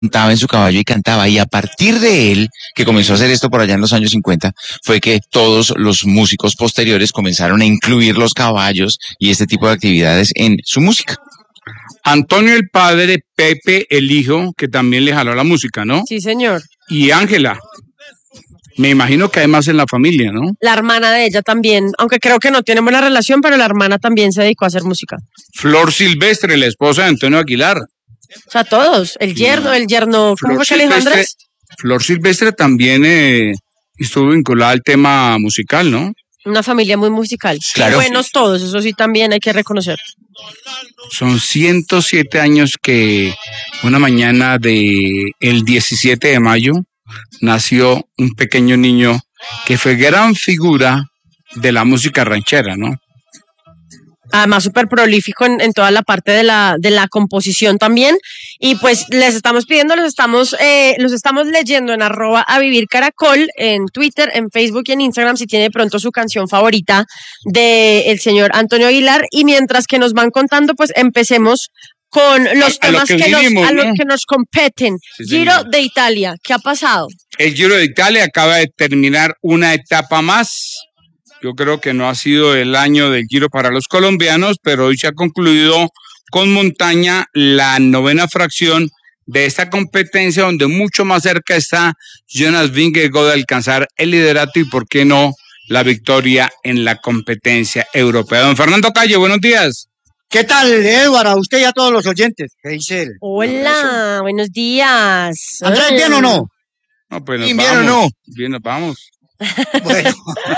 montaba en su caballo y cantaba, y a partir de él, que comenzó a hacer esto por allá en los años 50, fue que todos los músicos posteriores comenzaron a incluir los caballos y este tipo de actividades en su música. Antonio el padre, Pepe el hijo, que también le jaló la música, ¿no? Sí, señor. Y Ángela. Me imagino que además en la familia, ¿no? La hermana de ella también, aunque creo que no tienen buena relación, pero la hermana también se dedicó a hacer música. Flor Silvestre, la esposa de Antonio Aguilar. O sea, todos. El yerno, ¿cómo fue que le dijo Andrés? Flor Silvestre también estuvo vinculada al tema musical, ¿no? Una familia muy musical. Claro. Buenos todos, eso sí también hay que reconocer. Son 107 años que una mañana del 17 de mayo nació un pequeño niño que fue gran figura de la música ranchera, ¿no? Además, súper prolífico en toda la parte de la composición también. Y pues les estamos pidiendo, los estamos leyendo en @avivircaracol, en Twitter, en Facebook y en Instagram, si tiene de pronto su canción favorita del señor Antonio Aguilar. Y mientras que nos van contando, pues empecemos con los temas que nos competen. Sí, Giro de Italia, ¿qué ha pasado? El Giro de Italia acaba de terminar una etapa más. Yo creo que no ha sido el año del Giro para los colombianos, pero hoy se ha concluido con montaña la 9ª fracción de esta competencia, donde mucho más cerca está Jonas Vingegaard de alcanzar el liderato y, por qué no, la victoria en la competencia europea. Don Fernando Calle, buenos días. ¿Qué tal, Eduardo? A usted y a todos los oyentes. ¿Qué dice él? Hola, buenos días. ¿Andrés, bien o no? No, pues ¿Bien o no? Bien, nos vamos. Bueno.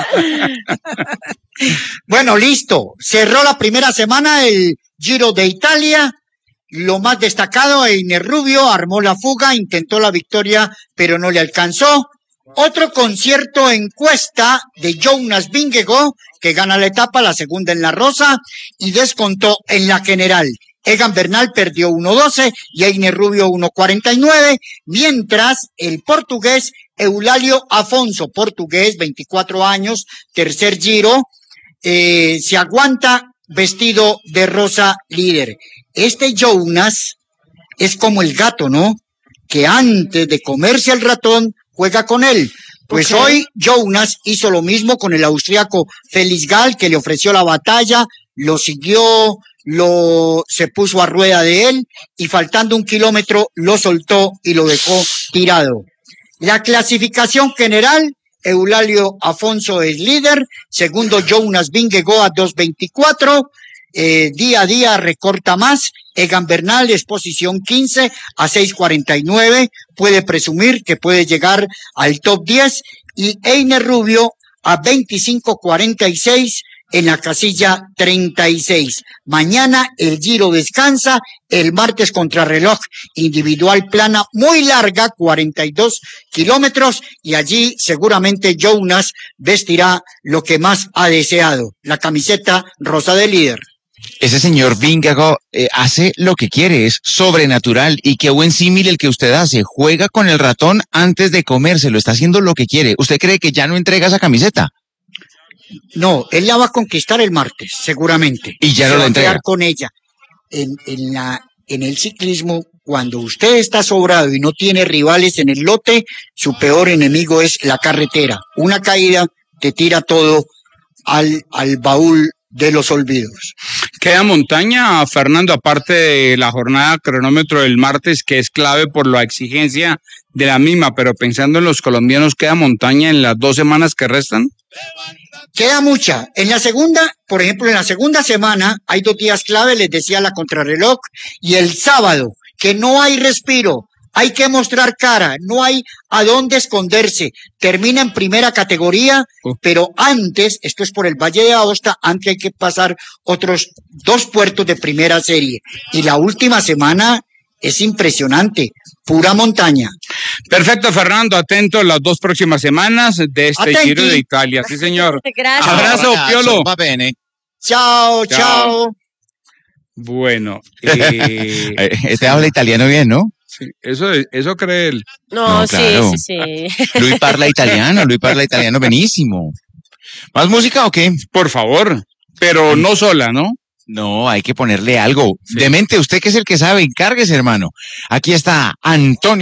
Bueno, listo. Cerró la primera semana el Giro de Italia. Lo más destacado, Einer Rubio armó la fuga, intentó la victoria, pero no le alcanzó. Otro concierto en cuesta de Jonas Vingegaard, que gana la etapa, la segunda en la rosa, y descontó en la general. Egan Bernal perdió 1.12 y Einer Rubio 1.49, mientras el portugués Eulalio Afonso, portugués, 24 años, tercer Giro, se aguanta vestido de rosa líder. Este Jonas es como el gato, ¿no? Que antes de comerse al ratón, juega con él. Pues okay. Hoy Jonas hizo lo mismo con el austriaco Felix Gall, que le ofreció la batalla, lo siguió, se puso a rueda de él y faltando 1 kilómetro lo soltó y lo dejó tirado. La clasificación general, Eulalio Afonso es líder, segundo Jonas Vingegaard a 2.24, día a día recorta más. Egan Bernal es posición 15 a 6.49, puede presumir que puede llegar al top 10, y Einer Rubio a 25.46 en la casilla 36. Mañana el Giro descansa, el martes contrarreloj individual plana muy larga, 42 kilómetros, y allí seguramente Jonas vestirá lo que más ha deseado, la camiseta rosa de líder. Ese señor Vingegaard hace lo que quiere, es sobrenatural, y qué buen símil el que usted hace, juega con el ratón antes de comérselo, está haciendo lo que quiere. ¿Usted cree que ya no entrega esa camiseta? No, él la va a conquistar el martes, seguramente. Y ya no la entrega. Con ella. En el ciclismo, cuando usted está sobrado y no tiene rivales en el lote, su peor enemigo es la carretera. Una caída te tira todo al baúl de los olvidos. Queda montaña, Fernando, aparte de la jornada cronómetro del martes, que es clave por la exigencia de la misma, pero pensando en los colombianos, ¿queda montaña en las 2 semanas que restan? Queda mucha. En la segunda, por ejemplo, en la segunda semana hay 2 días clave, les decía, la contrarreloj, y el sábado, que no hay respiro, hay que mostrar cara, no hay a dónde esconderse. Termina en primera categoría, pero antes, esto es por el Valle de Aosta, antes hay que pasar otros 2 puertos de primera serie. Y la última semana es impresionante, pura montaña. Perfecto, Fernando, atento a las 2 próximas semanas de este Giro de Italia. Sí, señor. Gracias. Abrazo, Piolo. Va bene. Chao. Bueno. Este habla italiano bien, ¿no? Sí, eso cree él. No, claro. Sí. Luis parla italiano, benísimo. ¿Más música o qué? Por favor, pero no sola, ¿no? No, hay que ponerle algo. Sí. Demente, usted que es el que sabe, encárguese, hermano. Aquí está Antonio.